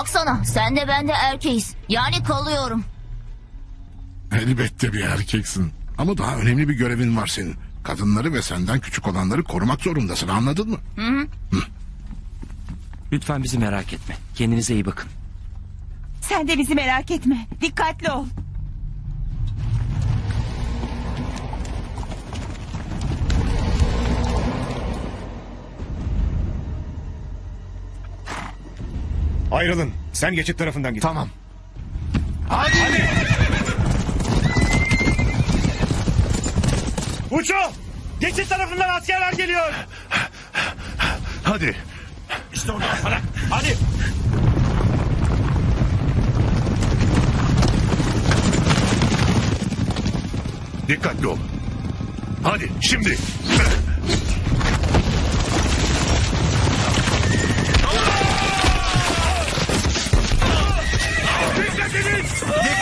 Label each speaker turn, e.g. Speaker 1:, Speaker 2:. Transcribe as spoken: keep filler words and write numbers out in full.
Speaker 1: Baksana sen de ben de erkeğiz. Yani kalıyorum.
Speaker 2: Elbette bir erkeksin. Ama daha önemli bir görevin var senin. Kadınları ve senden küçük olanları korumak zorundasın, anladın mı?
Speaker 1: Hı hı.
Speaker 3: Lütfen bizi merak etme. Kendinize iyi bakın.
Speaker 4: Sen de bizi merak etme. Dikkatli ol.
Speaker 5: Ayrılın. Sen geçit tarafından git.
Speaker 2: Tamam.
Speaker 5: Uço! Geçit tarafından askerler geliyor.
Speaker 2: Hadi.
Speaker 5: İşte orada. Hadi. Hadi.
Speaker 2: Dikkatli ol. Hadi şimdi.